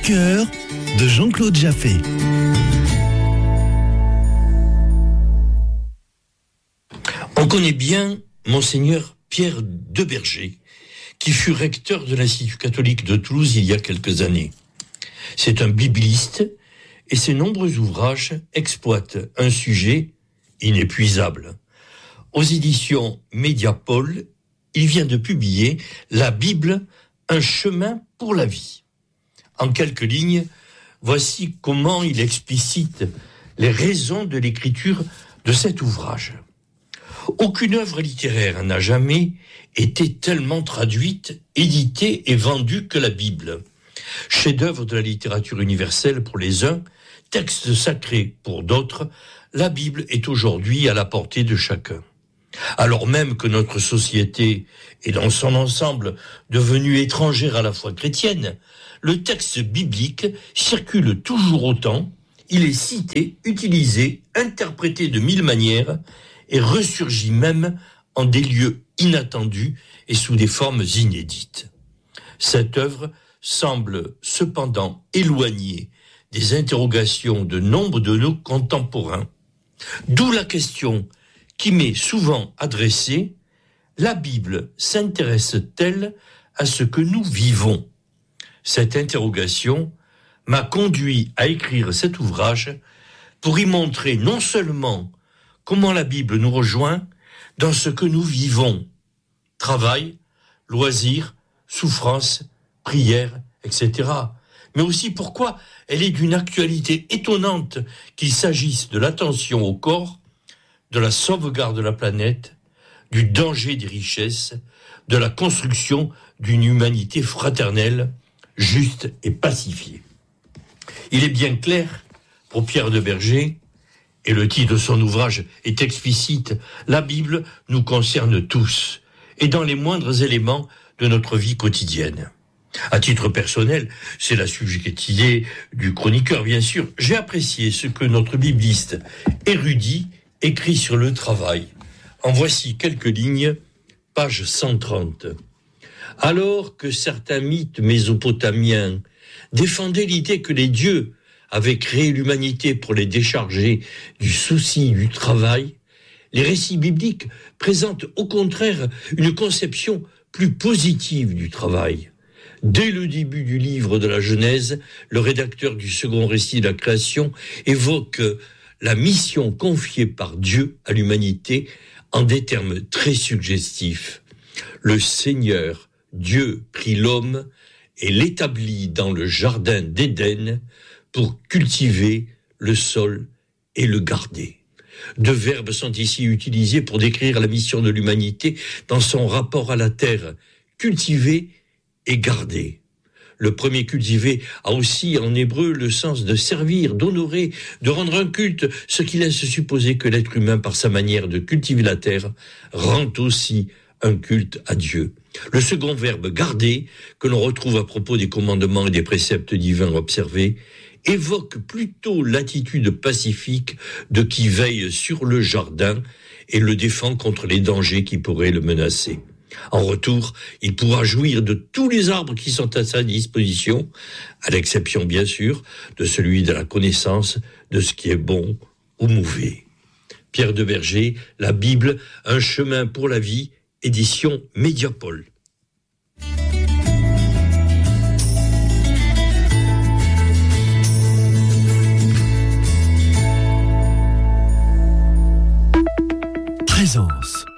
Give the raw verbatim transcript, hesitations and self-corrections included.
cœur de Jean-Claude Jaffé. On connaît bien Monseigneur Pierre Deberger, qui fut recteur de l'Institut catholique de Toulouse il y a quelques années. C'est un bibliste et ses nombreux ouvrages exploitent un sujet inépuisable. Aux éditions Mediapol, il vient de publier La Bible, un chemin pour la vie. En quelques lignes, voici comment il explicite les raisons de l'écriture de cet ouvrage. Aucune œuvre littéraire n'a jamais été tellement traduite, éditée et vendue que la Bible. Chef-d'œuvre de la littérature universelle pour les uns, texte sacré pour d'autres, la Bible est aujourd'hui à la portée de chacun. Alors même que notre société est dans son ensemble devenue étrangère à la foi chrétienne, le texte biblique circule toujours autant, il est cité, utilisé, interprété de mille manières et ressurgit même en des lieux inattendus et sous des formes inédites. Cette œuvre semble cependant éloignée des interrogations de nombre de nos contemporains, d'où la question qui m'est souvent adressée: la Bible s'intéresse-t-elle à ce que nous vivons ? Cette interrogation m'a conduit à écrire cet ouvrage pour y montrer non seulement comment la Bible nous rejoint dans ce que nous vivons, travail, loisirs, souffrance, prière, et cetera, mais aussi pourquoi elle est d'une actualité étonnante, qu'il s'agisse de l'attention au corps, de la sauvegarde de la planète, du danger des richesses, de la construction d'une humanité fraternelle, juste et pacifiée. Il est bien clair, pour Pierre Deberger, et le titre de son ouvrage est explicite, la Bible nous concerne tous, et dans les moindres éléments de notre vie quotidienne. À titre personnel, c'est la subjectivité du chroniqueur, bien sûr. J'ai apprécié ce que notre bibliste érudit écrit sur le travail. En voici quelques lignes, page cent trente. Alors que certains mythes mésopotamiens défendaient l'idée que les dieux avaient créé l'humanité pour les décharger du souci du travail, les récits bibliques présentent au contraire une conception plus positive du travail. Dès le début du livre de la Genèse, le rédacteur du second récit de la création évoque la mission confiée par Dieu à l'humanité en des termes très suggestifs. Le Seigneur, Dieu, prit l'homme et l'établit dans le jardin d'Éden pour cultiver le sol et le garder. Deux verbes sont ici utilisés pour décrire la mission de l'humanité dans son rapport à la terre, cultiver et garder. Le premier cultiver a aussi en hébreu le sens de servir, d'honorer, de rendre un culte, ce qui laisse supposer que l'être humain, par sa manière de cultiver la terre, rend aussi un culte à Dieu. Le second verbe garder, que l'on retrouve à propos des commandements et des préceptes divins observés, évoque plutôt l'attitude pacifique de qui veille sur le jardin et le défend contre les dangers qui pourraient le menacer. En retour, il pourra jouir de tous les arbres qui sont à sa disposition, à l'exception bien sûr de celui de la connaissance de ce qui est bon ou mauvais. Pierre Deberger, La Bible, un chemin pour la vie, édition Mediapol. Présence.